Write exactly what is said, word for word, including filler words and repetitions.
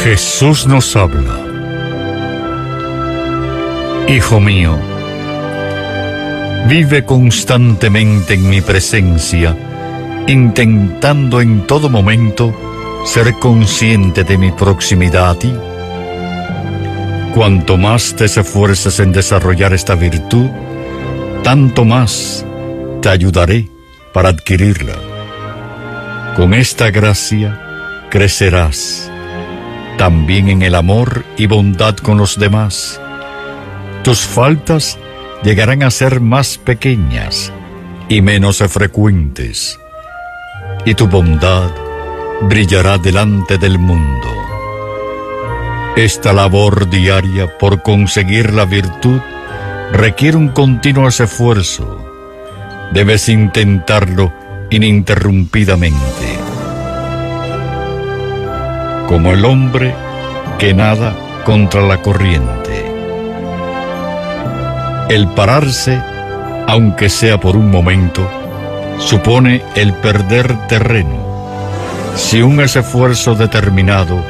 Jesús nos habla. Hijo mío, vive constantemente en mi presencia, intentando en todo momento ser consciente de mi proximidad a ti. Cuanto más te esfuerces en desarrollar esta virtud, tanto más te ayudaré para adquirirla. Con esta gracia crecerás también en el amor y bondad con los demás. Tus faltas llegarán a ser más pequeñas y menos frecuentes, y tu bondad brillará delante del mundo. Esta labor diaria por conseguir la virtud requiere un continuo esfuerzo. Debes intentarlo ininterrumpidamente. Como el hombre que nada contra la corriente. El pararse, aunque sea por un momento, supone el perder terreno. Si un esfuerzo determinado